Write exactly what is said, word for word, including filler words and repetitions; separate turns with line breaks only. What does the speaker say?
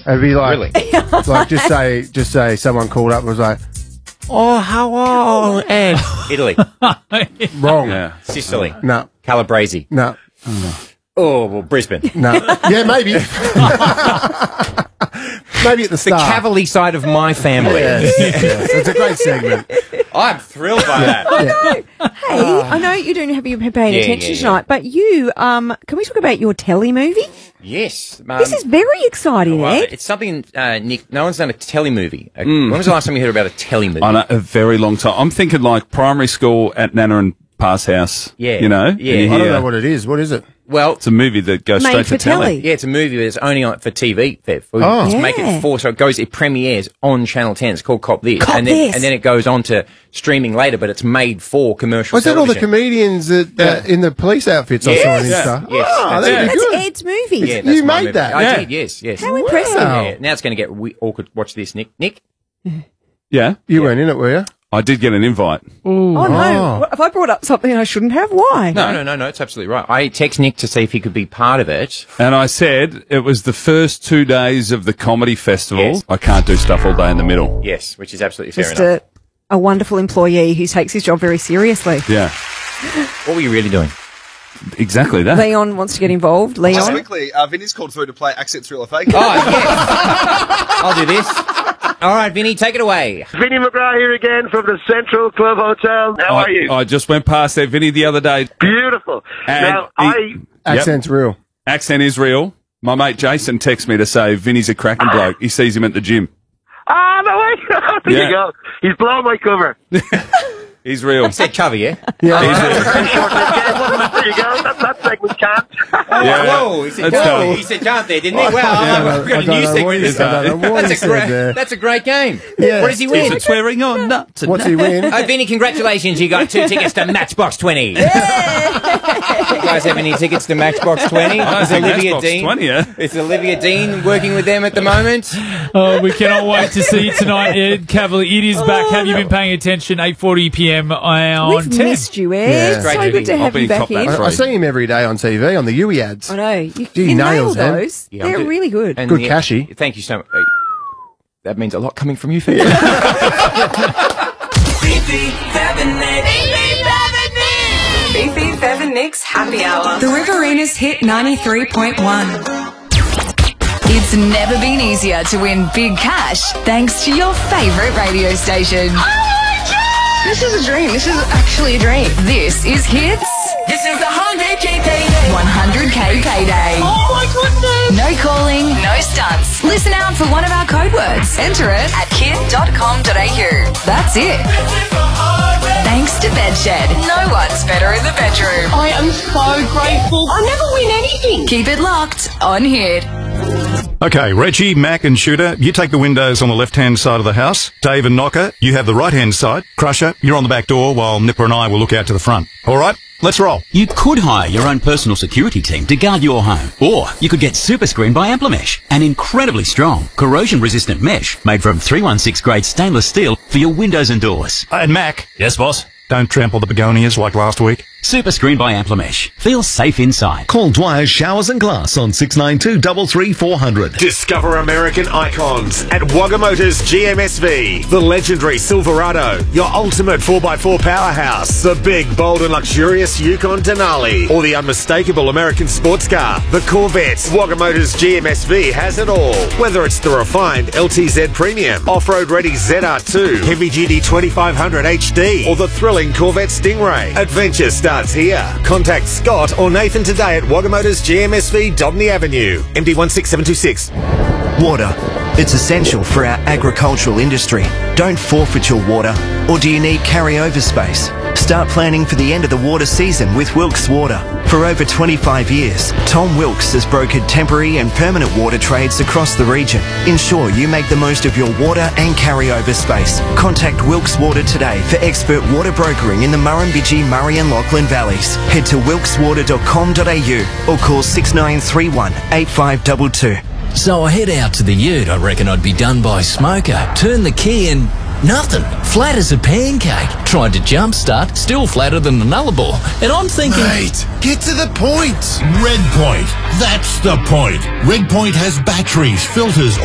It'd be like,
Really?
like just say, just say someone called up and was like, "Oh, how are and
Italy.
wrong?
Yeah.
Sicily.
No,
Calabrese.
no,
Oh, well, Brisbane.
no. Yeah, maybe. Maybe at the
The
start.
cavalry side of my family.
Yes, yes. It's a great segment.
I'm thrilled by that.
Hey, I know you don't have you paying
Yeah,
attention
yeah, yeah.
tonight, but you, um, can we talk about your telly movie?
Yes. Um,
This is very exciting,
well,
Ed.
it's something, uh, Nick, no one's done a telly movie. Uh, When was the last time you heard about a telly movie?
I know, a very long time. I'm thinking like primary school at Nana and Pa's house.
Yeah.
You know?
Yeah.
And you
I don't
hear-
know what it is. What is it?
Well,
It's a movie that goes
Made
straight
for
to telly.
telly.
yeah, it's a movie that's only on for T V, Bev.
Oh.
It's
Yeah.
making four, so it goes, it premieres on Channel ten. It's called Cop This.
Cop
and then,
This.
And then it goes on to streaming later, but it's made for commercial
Was that all the
television.
comedians that uh, in the police outfits I saw on
Yes.
Insta?
Yes.
Oh,
That's
that'd
it.
be
That's
good.
Ed's movie.
Yeah,
You
that's my
made
movie.
that?
I
Yeah.
did, yes, yes.
How impressive.
Wow.
Yeah, now it's going to get we awkward. Watch this, Nick. Nick?
Yeah.
You weren't in it, were you?
I did get an invite.
Oh, no.
Oh.
What- Have I brought up something I shouldn't have? Why?
No, no, no, no. It's absolutely right. I text Nick to see if he could be part of it.
And I said it was the first two days of the comedy festival.
Yes.
I can't do stuff all day in the middle.
Yes, which is absolutely fair
Just
enough.
a, a wonderful employee who takes his job very seriously.
Yeah.
What were you really doing?
Exactly that.
Leon wants to get involved.
Just
Leon?
quickly, uh, Vinny's called through to play Accent Thriller Fake.
Oh, yes. I'll do this. All right, Vinny, take it away.
Vinny McGrath here again from the Central Club Hotel. How
I,
are you?
I just went past there, Vinny, the other day.
Beautiful.
And
now,
he-
I...
Accent's real.
Accent is real. My mate Jason texts me to say Vinny's a cracking bloke. He sees him at the gym.
Ah, no way. There
Yeah.
you go. He's blown my cover.
He's real.
Said cover, yeah?
Yeah.
There you go. That, that segment can't.
Yeah.
Whoa, he said
That's
can't.
done.
He said can't there, didn't he? Wow,
Yeah,
I've got
I
a
don't
new
know
segment.
what he
This
said. I don't know what
That's
he
a great.
said there.
That's a great game.
Yeah.
What does he win?
Is it swearing on nuts?
What's he win?
Oh, Vinny, congratulations. You got two tickets to Matchbox twenty. You guys have any tickets to Matchbox twenty?
I
Is
think
Olivia
Matchbox
Dean?
twenty, yeah.
Is Olivia Dean working with them at the moment?
Oh, we cannot wait to see you tonight, Ed Cavalier. It is back. Have you been paying attention? eight forty p m on
We've
ten.
missed you, Ed.
Yeah.
So
Great
good
movie.
to
I'll
have
be
you
in
back
Cop
in.
That
I, I see him every day on T V on the U I ads.
I know. You,
Gee,
you
nails
nail
them.
those.
Yeah,
They're
I'm do-
really good.
And
Good
the-
cashy.
Thank you so much. Uh, That means a lot coming from you, Phil.
Fifi, Bev and Nick's Happy Hour. The Riverina's hit ninety-three point one. It's never been easier to win big cash thanks to your favourite radio station. Oh my God! This is a dream. This is actually a dream. This is Hits. This is the one hundred K payday. one hundred K payday. Oh my goodness! No calling, no stunts. Listen out for one of our code words. Enter it at kid dot com dot a u. That's it. Thanks to Bedshed. No one's better in the bedroom.
I am so grateful. I never win anything.
Keep it locked on Hit.
Okay, Reggie, Mac and Shooter, you take the windows on the left-hand side of the house. Dave and Knocker, you have the right-hand side. Crusher, you're on the back door while Nipper and I will look out to the front. All right, let's roll.
You could hire your own personal security team to guard your home. Or you could get Super Screen by Amplimesh, an incredibly strong, corrosion-resistant mesh made from three one six grade stainless steel for your windows and doors.
And Mac,
Yes, boss?
don't trample the begonias like last week.
Super Screen by Amplimesh. Feel safe inside.
Call Dwyer's Showers and Glass on six nine two, three three, four hundred.
Discover American icons at Wagga Motors G M S V. The legendary Silverado, your ultimate four by four powerhouse. The big, bold and luxurious Yukon Denali. Or the unmistakable American sports car, the Corvette. Wagga Motors G M S V has it all. Whether it's the refined L T Z Premium, off-road ready Z R two, heavy-duty twenty-five hundred H D, or the thrilling Corvette Stingray. Adventure starts here. Contact Scott or Nathan today at Wagga Motors G M S V, Dobney Avenue, M D one six seven two six.
Water. It's essential for our agricultural industry. Don't forfeit your water. Or do you need carryover space? Start planning for the end of the water season with Wilkes Water. For over twenty-five years, Tom Wilkes has brokered temporary and permanent water trades across the region. Ensure you make the most of your water and carryover space. Contact Wilkes Water today for expert water brokering in the Murrumbidgee, Murray and Lachlan Valleys. Head to wilkes water dot com dot a u or call six nine three one, eight five two two.
So I head out to the ute. I reckon I'd be done by smoker. Turn the key and nothing. Flat as a pancake. Tried to jumpstart, still flatter than a nullarbor. And I'm thinking...
Mate, get to the point. Red Point. That's the point. Red Point has batteries, filters,